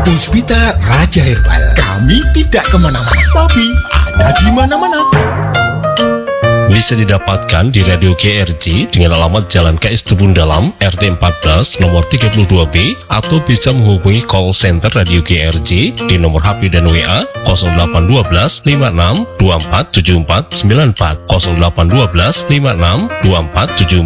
Puspita Raja Herbal. Kami tidak kemana-mana, tapi ada di mana-mana. Bisa didapatkan di Radio GRJ dengan alamat Jalan KS Tubun Dalam, RT 14, nomor 32B, atau bisa menghubungi call center Radio GRJ di nomor HP dan WA 0812 56 24 74 94 0812 56 24